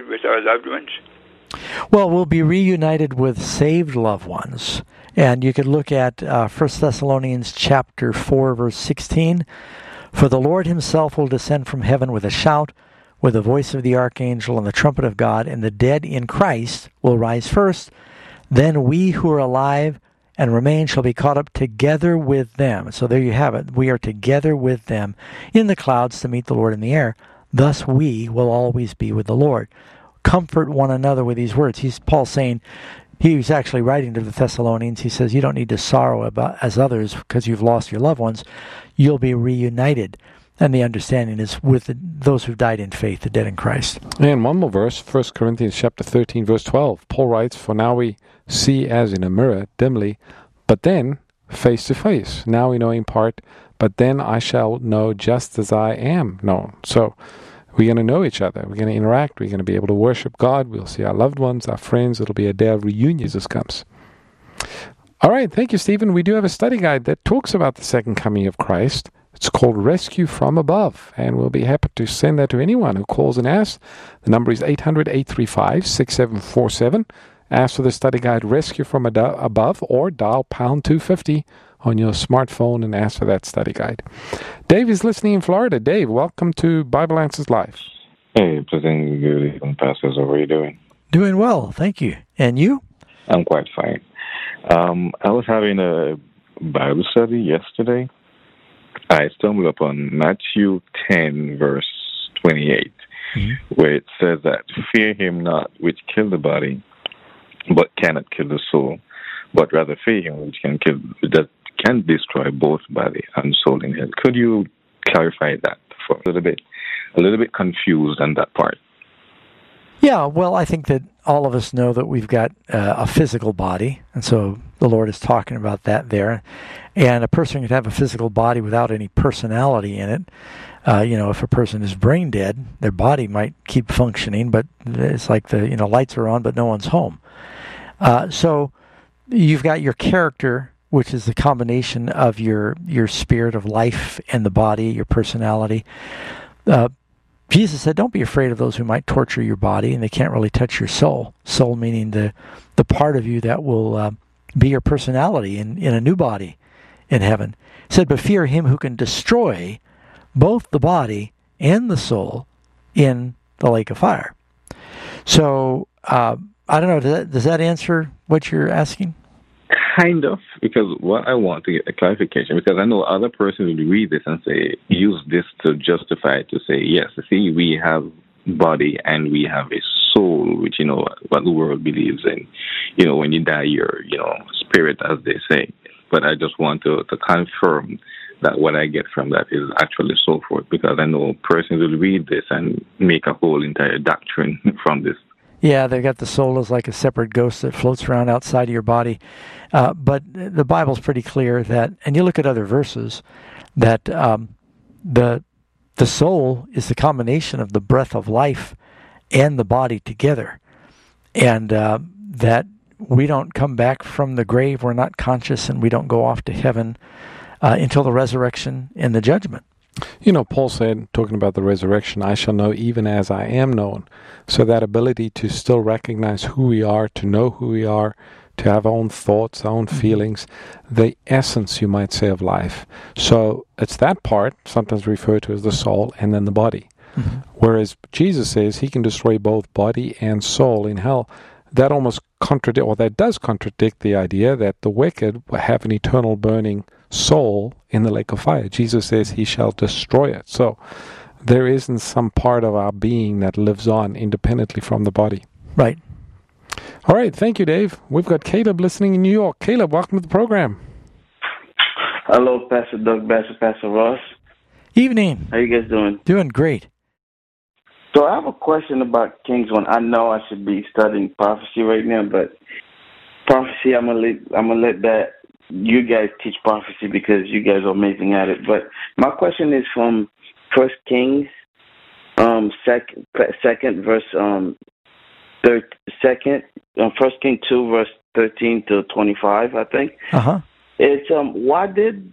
with our loved ones? Well, we'll be reunited with saved loved ones. And you could look at 1 Thessalonians chapter 4, verse 16. For the Lord himself will descend from heaven with a shout, with the voice of the archangel and the trumpet of God, and the dead in Christ will rise first. Then we who are alive and remain shall be caught up together with them. So there you have it. We are together with them in the clouds to meet the Lord in the air. Thus we will always be with the Lord. Comfort one another with these words. Paul's saying, he's actually writing to the Thessalonians. He says, you don't need to sorrow about as others because you've lost your loved ones. You'll be reunited. And the understanding is with those who've died in faith, the dead in Christ. And one more verse, 1 Corinthians chapter 13, verse 12. Paul writes, for now we see as in a mirror, dimly, but then face to face. Now we know in part, but then I shall know just as I am known. So we're going to know each other. We're going to interact. We're going to be able to worship God. We'll see our loved ones, our friends. It'll be a day of reunion as this comes. All right. Thank you, Stephen. We do have a study guide that talks about the second coming of Christ. It's called Rescue from Above, and we'll be happy to send that to anyone who calls and asks. The number is 800-835-6747. Ask for the study guide Rescue from Above, or dial pound 250 on your smartphone and ask for that study guide. Dave is listening in Florida. Dave, welcome to Bible Answers Live. Hey, President, good evening, Pastors. How are you doing? Doing well, thank you. And you? I'm quite fine. I was having a Bible study yesterday. I stumbled upon Matthew 10, verse 28, where it says that, fear him not which kill the body, but cannot kill the soul, but rather fear him which can destroy both body and soul in hell. Could you clarify that for a little bit? A little bit confused on that part. Yeah, well, I think that all of us know that we've got a physical body, and so the Lord is talking about that there. And a person can have a physical body without any personality in it. If a person is brain dead, their body might keep functioning, but it's like the lights are on, but no one's home. So you've got your character, which is the combination of your spirit of life and the body, your personality. Jesus said, don't be afraid of those who might torture your body, and they can't really touch your soul. Soul meaning the part of you that will be your personality in a new body in heaven. He said, but fear him who can destroy both the body and the soul in the lake of fire. So, I don't know, does that answer what you're asking? Kind of, because what I want to get a clarification, because I know other persons will read this and say, use this to justify, to say, yes, see, we have body and we have a soul, which, what the world believes in. When you die, your, spirit, as they say. But I just want to confirm that what I get from that is actually so forth, because I know persons will read this and make a whole entire doctrine from this. Yeah, they've got the soul as like a separate ghost that floats around outside of your body. But the Bible's pretty clear that, and you look at other verses, that the soul is the combination of the breath of life and the body together. And that we don't come back from the grave, we're not conscious, and we don't go off to heaven until the resurrection and the judgment. Paul said, talking about the resurrection, I shall know even as I am known. So that ability to still recognize who we are, to know who we are, to have our own thoughts, our own feelings, the essence, you might say, of life. So it's that part, sometimes referred to as the soul, and then the body. Whereas Jesus says he can destroy both body and soul in hell. That almost does contradict the idea that the wicked will have an eternal burning soul in the lake of fire. Jesus says he shall destroy it. So there isn't some part of our being that lives on independently from the body. Right. All right. Thank you, Dave. We've got Caleb listening in New York. Caleb, welcome to the program. Hello, Pastor Doug Bassett, Pastor Ross. Evening. How you guys doing? Doing great. So I have a question about King's One. I know I should be studying prophecy right now, but prophecy, I'm gonna let that you guys teach prophecy because you guys are amazing at it. But my question is from 1 Kings, second verse, 1 King 2 verse 13 to 25, I think. It's why did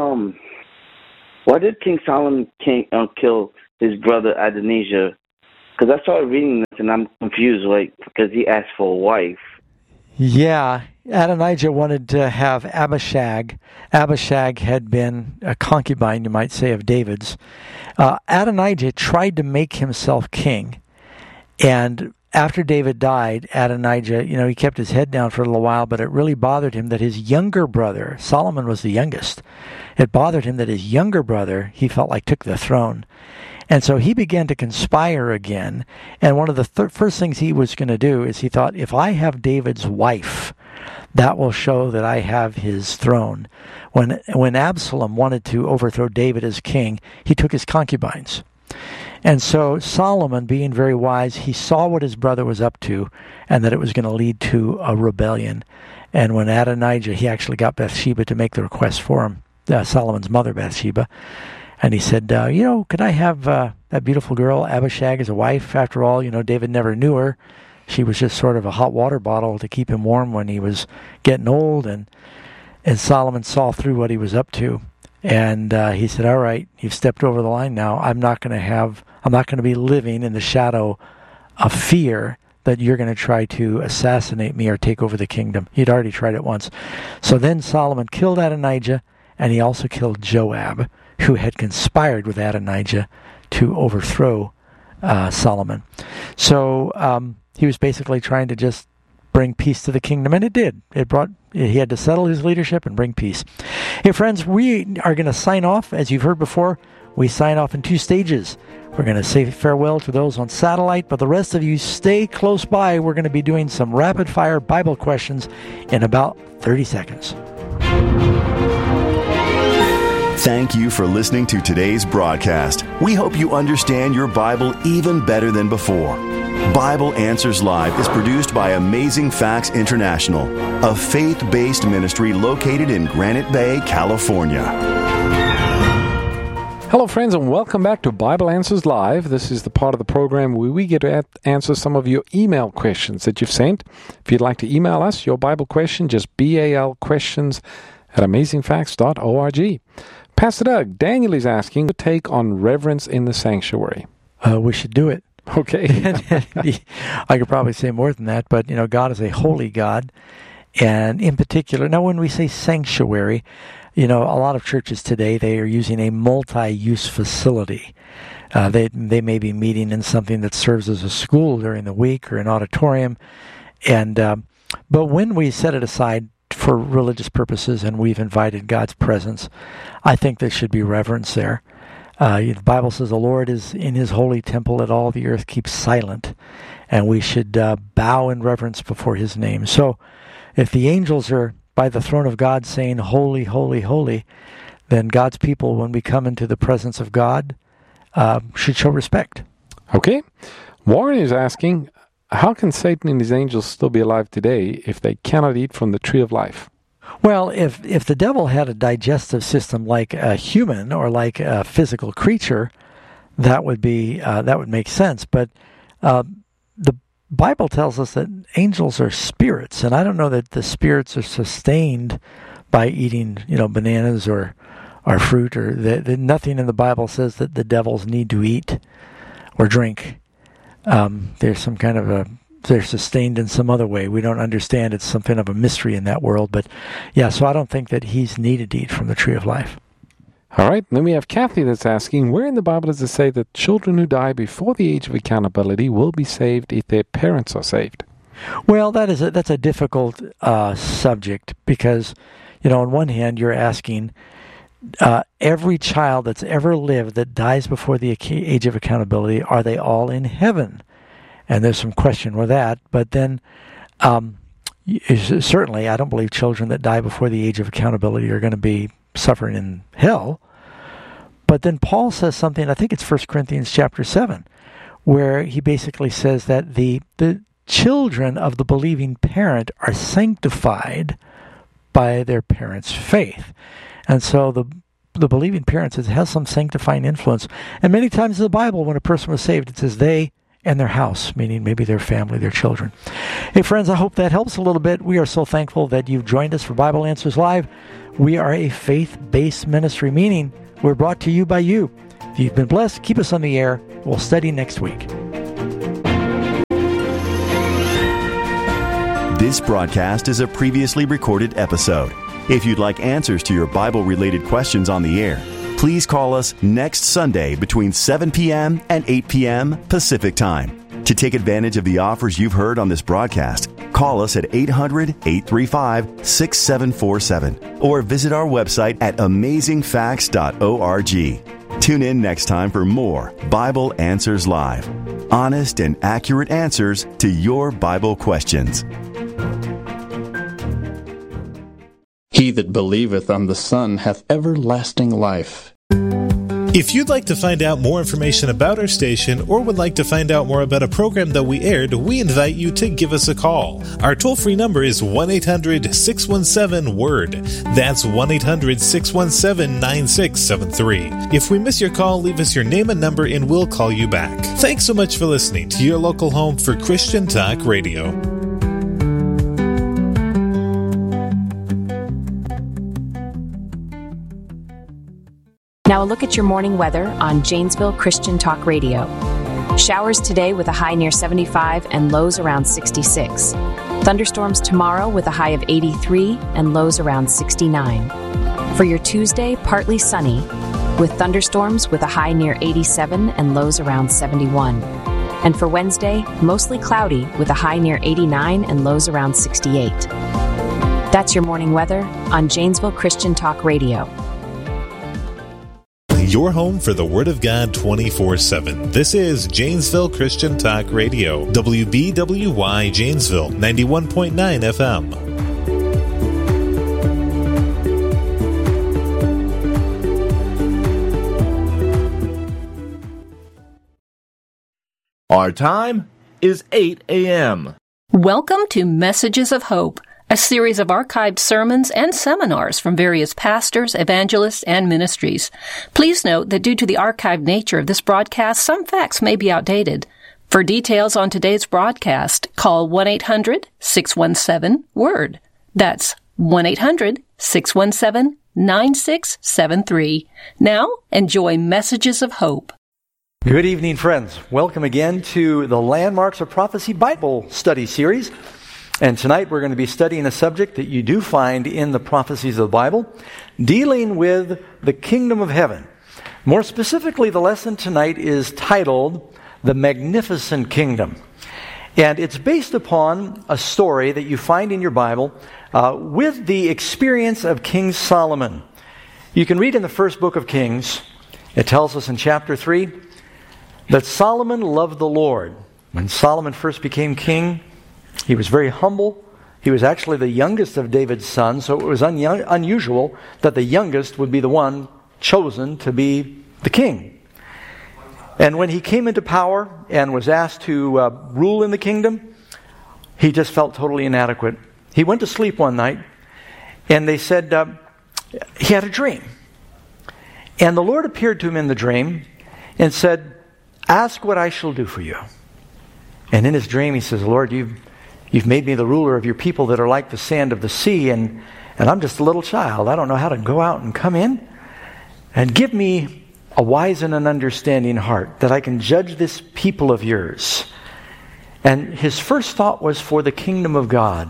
King Solomon kill his brother Adonijah Because I started reading this and I'm confused, like, because he asked for a wife. Yeah, Adonijah wanted to have Abishag. Abishag had been a concubine, you might say, of David's. Adonijah tried to make himself king, and after David died, Adonijah, he kept his head down for a little while, but it really bothered him that his younger brother, Solomon was the youngest, it bothered him that his younger brother, he felt like, took the throne. And so he began to conspire again. And one of the first things he was going to do is he thought, if I have David's wife, that will show that I have his throne. When Absalom wanted to overthrow David as king, he took his concubines. And so Solomon, being very wise, he saw what his brother was up to and that it was going to lead to a rebellion. And when Adonijah, he actually got Bathsheba to make the request for him, Solomon's mother, Bathsheba. And he said, could I have that beautiful girl, Abishag, as a wife? After all, David never knew her. She was just sort of a hot water bottle to keep him warm when he was getting old. And Solomon saw through what he was up to. And he said, all right, you've stepped over the line now. I'm not going to be living in the shadow of fear that you're going to try to assassinate me or take over the kingdom. He'd already tried it once. So then Solomon killed Adonijah, and he also killed Joab, who had conspired with Adonijah to overthrow Solomon. So he was basically trying to just bring peace to the kingdom, and it did. He had to settle his leadership and bring peace. Hey, friends, we are going to sign off. As you've heard before, we sign off in 2 stages. We're going to say farewell to those on satellite, but the rest of you stay close by. We're going to be doing some rapid-fire Bible questions in about 30 seconds. Thank you for listening to today's broadcast. We hope you understand your Bible even better than before. Bible Answers Live is produced by Amazing Facts International, a faith-based ministry located in Granite Bay, California. Hello, friends, and welcome back to Bible Answers Live. This is the part of the program where we get to answer some of your email questions that you've sent. If you'd like to email us your Bible question, just balquestions@amazingfacts.org. Pastor Doug, Daniel is asking to take on reverence in the sanctuary. We should do it. Okay. I could probably say more than that, but, God is a holy God. And in particular, now when we say sanctuary, a lot of churches today, they are using a multi-use facility. They may be meeting in something that serves as a school during the week or an auditorium. But when we set it aside for religious purposes and we've invited God's presence, I think there should be reverence there. The Bible says the Lord is in his holy temple, that all the earth keeps silent, and we should bow in reverence before his name. So if the angels are by the throne of God saying, holy, holy, holy, then God's people, when we come into the presence of God, should show respect. Okay. Warren is asking, how can Satan and his angels still be alive today if they cannot eat from the tree of life? Well, if the devil had a digestive system like a human or like a physical creature, that would make sense. But the Bible tells us that angels are spirits, and I don't know that the spirits are sustained by eating, bananas or fruit, or nothing in the Bible says that the devils need to eat or drink. There's some kind of they're sustained in some other way. We don't understand. It's something of a mystery in that world. But yeah, so I don't think that he's needed to eat from the tree of life. All right. Then we have Kathy that's asking, where in the Bible does it say that children who die before the age of accountability will be saved if their parents are saved? Well, that's a difficult subject because, on one hand, you're asking every child that's ever lived that dies before the age of accountability, are they all in heaven? And there's some question with that. But then certainly I don't believe children that die before the age of accountability are going to be suffering in hell. But then Paul says something, I think it's 1 Corinthians chapter 7, where he basically says that the children of the believing parent are sanctified by their parents' faith. And so the believing parents has some sanctifying influence. And many times in the Bible, when a person was saved, it says they and their house, meaning maybe their family, their children. Hey, friends, I hope that helps a little bit. We are so thankful that you've joined us for Bible Answers Live. We are a faith-based ministry, meaning we're brought to you by you. If you've been blessed, keep us on the air. We'll study next week. This broadcast is a previously recorded episode. If you'd like answers to your Bible-related questions on the air, please call us next Sunday between 7 p.m. and 8 p.m. Pacific Time. To take advantage of the offers you've heard on this broadcast, call us at 800-835-6747 or visit our website at amazingfacts.org. Tune in next time for more Bible Answers Live. Honest and accurate answers to your Bible questions. He that believeth on the Son hath everlasting life. If you'd like to find out more information about our station or would like to find out more about a program that we aired, we invite you to give us a call. Our toll-free number is 1-800-617-WORD. That's 1-800-617-9673. If we miss your call, leave us your name and number and we'll call you back. Thanks so much for listening to your local home for Christian Talk Radio. Now a look at your morning weather on Janesville Christian Talk Radio. Showers today with a high near 75 and lows around 66. Thunderstorms tomorrow with a high of 83 and lows around 69. For your Tuesday, partly sunny with thunderstorms with a high near 87 and lows around 71. And for Wednesday, mostly cloudy with a high near 89 and lows around 68. That's your morning weather on Janesville Christian Talk Radio. Your home for the Word of God 24/7. This is Janesville Christian Talk Radio, WBWY Janesville, 91.9 FM. Our time is 8 a.m. Welcome to Messages of Hope, a series of archived sermons and seminars from various pastors, evangelists, and ministries. Please note that due to the archived nature of this broadcast, some facts may be outdated. For details on today's broadcast, call 1-800-617-WORD. That's 1-800-617-9673. Now, enjoy Messages of Hope. Good evening, friends. Welcome again to the Landmarks of Prophecy Bible Study Series. And tonight we're going to be studying a subject that you do find in the prophecies of the Bible, dealing with the kingdom of heaven. More specifically, the lesson tonight is titled, The Magnificent Kingdom. And it's based upon a story that you find in your Bible with the experience of King Solomon. You can read in the first book of Kings, it tells us in chapter 3, that Solomon loved the Lord. When Solomon first became king, he was very humble. He was actually the youngest of David's sons, so it was unusual that the youngest would be the one chosen to be the king. And when he came into power and was asked to rule in the kingdom, he just felt totally inadequate. He went to sleep one night, and they said he had a dream. And the Lord appeared to him in the dream and said, "Ask what I shall do for you." And in his dream he says, "Lord, You've made me the ruler of your people that are like the sand of the sea, and I'm just a little child. I don't know how to go out and come in. And give me a wise and an understanding heart that I can judge this people of yours." And his first thought was for the kingdom of God,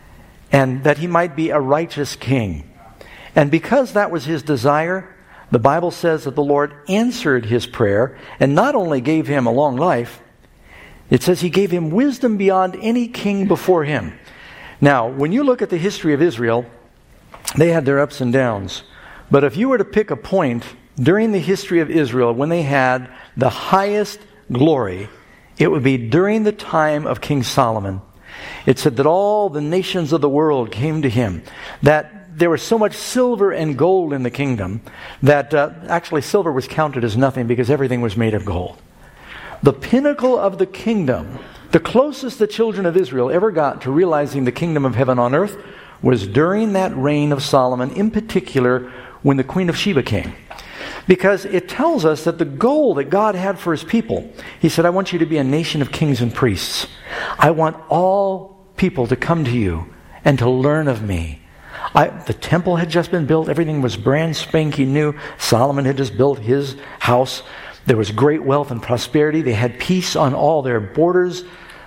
and that he might be a righteous king. And because that was his desire, the Bible says that the Lord answered his prayer, and not only gave him a long life, it says he gave him wisdom beyond any king before him. Now, when you look at the history of Israel, they had their ups and downs. But if you were to pick a point during the history of Israel when they had the highest glory, it would be during the time of King Solomon. It said that all the nations of the world came to him, that there was so much silver and gold in the kingdom that actually silver was counted as nothing because everything was made of gold. The pinnacle of the kingdom, the closest the children of Israel ever got to realizing the kingdom of heaven on earth, was during that reign of Solomon, in particular when the Queen of Sheba came. Because it tells us that the goal that God had for his people, he said, "I want you to be a nation of kings and priests. I want all people to come to you and to learn of me." The temple had just been built. Everything was brand spanking new. Solomon had just built his house. There was great wealth and prosperity. They had peace on all their borders.